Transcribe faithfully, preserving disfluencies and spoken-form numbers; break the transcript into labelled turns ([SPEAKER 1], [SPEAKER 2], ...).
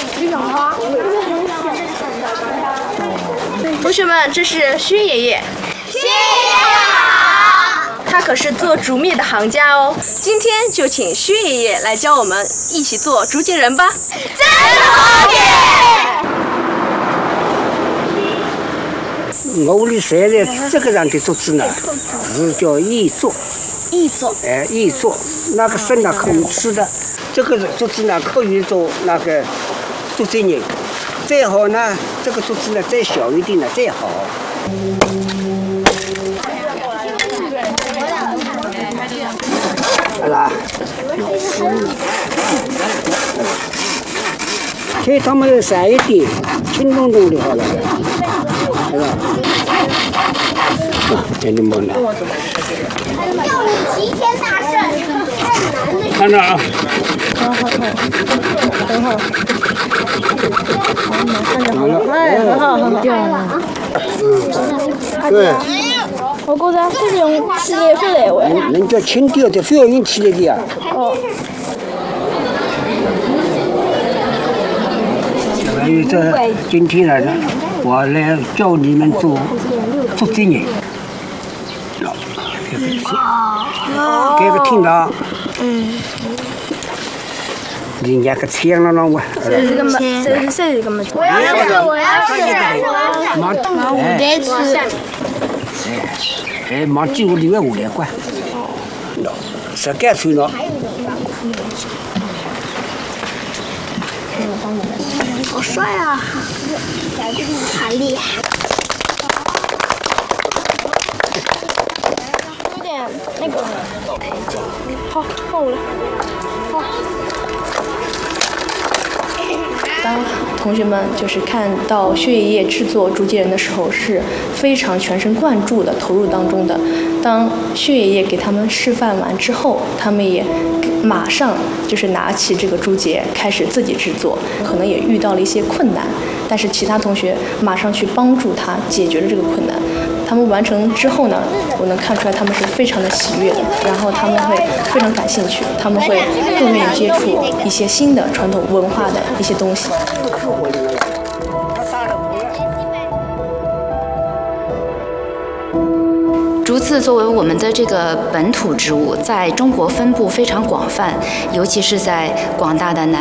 [SPEAKER 1] 同学们，这是薛爷爷。
[SPEAKER 2] 薛爷爷好。
[SPEAKER 1] 他可是做竹篾的行家哦。今天就请薛爷爷来教我们一起做竹节人吧。
[SPEAKER 2] 真好耶！
[SPEAKER 3] 我屋里现在这个样的竹子呢，是叫艺作。
[SPEAKER 1] 艺作。
[SPEAKER 3] 哎，艺作，那个生呢可以吃的，这个竹子呢可以做那个竹节人。再好呢，这个竹子呢再小一点呢再好。好啦，给他们散一点，轻咚咚的好了，是吧？啊，这里没了。
[SPEAKER 2] 要你齐天大圣，
[SPEAKER 3] 看着啊。
[SPEAKER 1] 好好好，很好。
[SPEAKER 3] 好了，
[SPEAKER 1] 哎，很好，很好。
[SPEAKER 3] 嗯，对。
[SPEAKER 1] 我觉着非常起来非来回。
[SPEAKER 3] 人家轻调的，非要用起来的呀。
[SPEAKER 1] 哦。
[SPEAKER 3] 还有这今天来了，我来教你们做竹节人。给个听着。嗯。人家个枪了那我。
[SPEAKER 1] 这是个么？这是谁个么？
[SPEAKER 2] 我要吃，我要吃，
[SPEAKER 3] 忙，
[SPEAKER 2] 我得吃。
[SPEAKER 3] 哎，忙几乎另外五两块。是干脆了。
[SPEAKER 2] 好帅啊！好厉害。
[SPEAKER 1] 有点那个。好，放我了。好。当同学们就是看到薛爷爷制作竹节人的时候，是非常全神贯注的投入当中的。当薛爷爷给他们示范完之后，他们也马上就是拿起这个竹节开始自己制作，可能也遇到了一些困难，但是其他同学马上去帮助他解决了这个困难。他们完成之后呢，我能看出来他们是非常的喜悦的，然后他们会非常感兴趣，他们会更愿意接触一些新的传统文化的一些东西。
[SPEAKER 4] 竹子作为我们的这个本土植物，在中国分布非常广泛，尤其是在广大的南